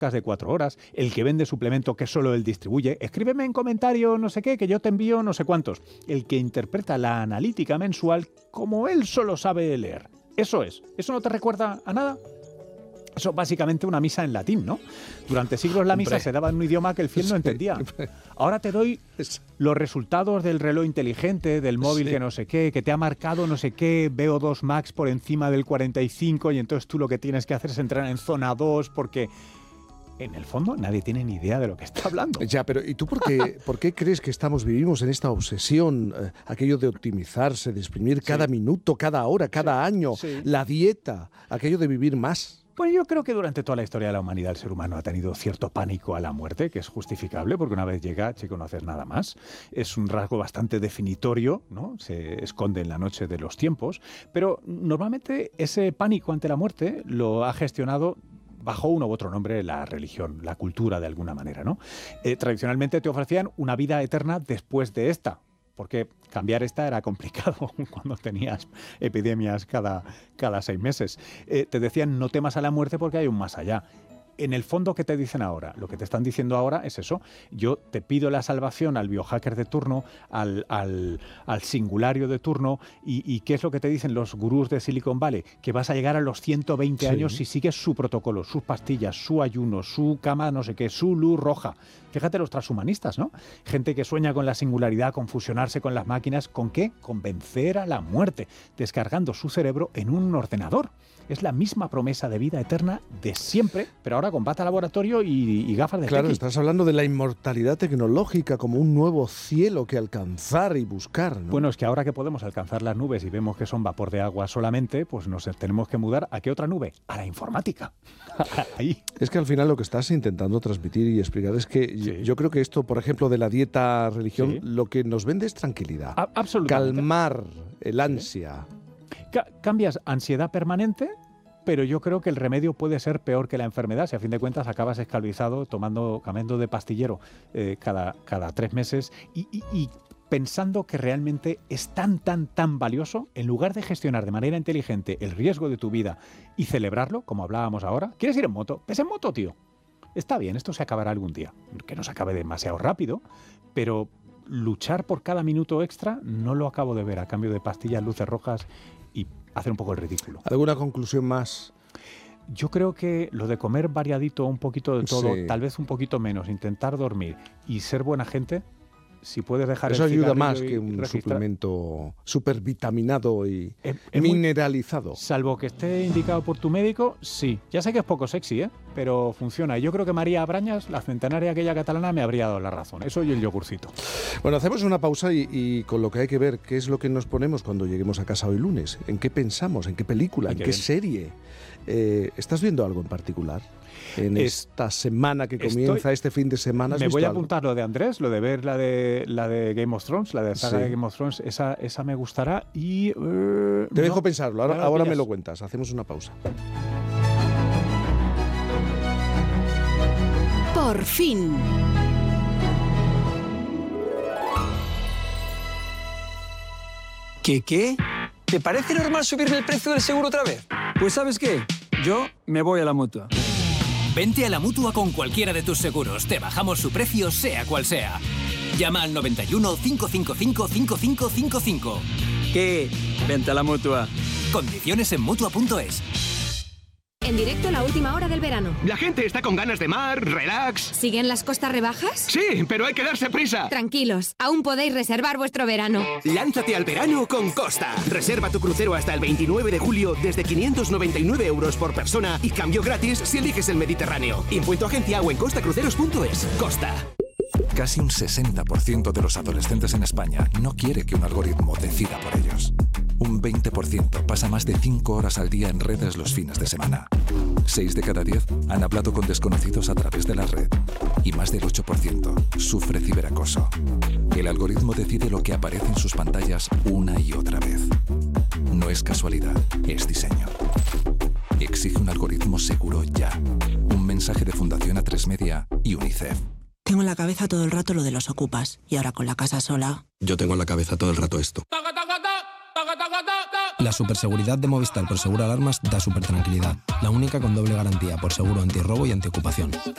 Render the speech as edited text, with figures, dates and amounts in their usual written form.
de 4 horas, el que vende suplemento que solo él distribuye, escríbeme en comentario no sé qué, que yo te envío no sé cuántos, el que interpreta la analítica mensual como él solo sabe leer. Eso es. ¿Eso no te recuerda a nada? Eso es básicamente una misa en latín, ¿no? Durante siglos la misa se daba en un idioma que el fiel no entendía. Ahora te doy los resultados del reloj inteligente, del móvil que no sé qué, que te ha marcado no sé qué, VO2 max por encima del 45 y entonces tú lo que tienes que hacer es entrar en zona 2 porque... En el fondo, nadie tiene ni idea de lo que está hablando. Ya, pero ¿y tú por qué crees que vivimos en esta obsesión, aquello de optimizarse, de exprimir cada minuto, cada hora, cada año, la dieta, aquello de vivir más? Pues yo creo que durante toda la historia de la humanidad el ser humano ha tenido cierto pánico a la muerte, que es justificable, porque una vez llega, chico, no haces nada más. Es un rasgo bastante definitorio, ¿no? Se esconde en la noche de los tiempos, pero normalmente ese pánico ante la muerte lo ha gestionado bajo uno u otro nombre la religión, la cultura de alguna manera, ¿no? Tradicionalmente te ofrecían una vida eterna después de esta, porque cambiar esta era complicado cuando tenías epidemias cada 6 meses. Te decían no temas a la muerte porque hay un más allá. En el fondo, ¿qué te dicen ahora? Lo que te están diciendo ahora es eso. Yo te pido la salvación al biohacker de turno, al singulario de turno, y ¿qué es lo que te dicen los gurús de Silicon Valley? Que vas a llegar a los 120 años si sigues su protocolo, sus pastillas, su ayuno, su cama no sé qué, su luz roja. Fíjate los transhumanistas, ¿no? Gente que sueña con la singularidad, con fusionarse con las máquinas. ¿Con qué? Con vencer a la muerte, descargando su cerebro en un ordenador. Es la misma promesa de vida eterna de siempre, pero ahora con bata laboratorio y gafas de Claro, tequi. estás hablando de la inmortalidad tecnológica como un nuevo cielo que alcanzar y buscar, ¿no? Bueno, es que ahora que podemos alcanzar las nubes y vemos que son vapor de agua solamente, pues nos tenemos que mudar ¿a qué otra nube? A la informática. Ahí. Es que al final lo que estás intentando transmitir y explicar es que yo creo que esto, por ejemplo, de la dieta religión, lo que nos vende es tranquilidad. Absolutamente. Calmar el ansia. Cambias ansiedad permanente, pero yo creo que el remedio puede ser peor que la enfermedad. Si a fin de cuentas acabas esclavizado, cambiando de pastillero cada 3 meses y pensando que realmente es tan valioso, en lugar de gestionar de manera inteligente el riesgo de tu vida y celebrarlo, como hablábamos ahora. ¿Quieres ir en moto? Ves en moto, tío. Está bien, esto se acabará algún día. Que no se acabe demasiado rápido, pero luchar por cada minuto extra no lo acabo de ver a cambio de pastillas, luces rojas y hacer un poco el ridículo. ¿Alguna conclusión más? Yo creo que lo de comer variadito, un poquito de todo, tal vez un poquito menos, intentar dormir y ser buena gente, si puedes dejar eso el ayuda más que un suplemento supervitaminado y mineralizado. Salvo que esté indicado por tu médico, sí. Ya sé que es poco sexy, pero funciona. Y yo creo que María Brañas, la centenaria aquella catalana, me habría dado la razón. Eso y el yogurcito. Bueno, hacemos una pausa y con lo que hay que ver, ¿qué es lo que nos ponemos cuando lleguemos a casa hoy lunes? ¿En qué pensamos? ¿En qué película? ¿En qué serie? ¿Estás viendo algo en particular? En esta semana que comienza, este fin de semana. Me voy a apuntar lo de Andrés, lo de ver la de Game of Thrones, la de saga de Game of Thrones, esa me gustará y... Te dejo pensarlo, ahora me lo cuentas, hacemos una pausa. Por fin. ¿Qué? ¿Te parece normal subirle el precio del seguro otra vez? Pues ¿sabes qué? Yo me voy a la Mutua. Vente a la Mutua con cualquiera de tus seguros. Te bajamos su precio, sea cual sea. Llama al 91 555 5555. ¿Qué? Vente a la Mutua. Condiciones en Mutua.es. En directo la última hora del verano. La gente está con ganas de mar, relax. ¿Siguen las costas rebajas? Sí, pero hay que darse prisa. Tranquilos, aún podéis reservar vuestro verano. Lánzate al verano con Costa. Reserva tu crucero hasta el 29 de julio desde 599 euros por persona y cambio gratis si eliges el Mediterráneo. Info en tu agencia o en costacruceros.es. Costa. Casi un 60% de los adolescentes en España no quiere que un algoritmo decida por ellos. Un 20% pasa más de 5 horas al día en redes los fines de semana. 6 de cada 10 han hablado con desconocidos a través de la red. Y más del 8% sufre ciberacoso. El algoritmo decide lo que aparece en sus pantallas una y otra vez. No es casualidad, es diseño. Exige un algoritmo seguro ya. Un mensaje de Fundación A3 Media y UNICEF. Tengo en la cabeza todo el rato lo de los ocupas. Y ahora con la casa sola... Yo tengo en la cabeza todo el rato esto. La superseguridad de Movistar por Seguro Alarmas da supertranquilidad. La única con doble garantía por seguro antirrobo y antiocupación.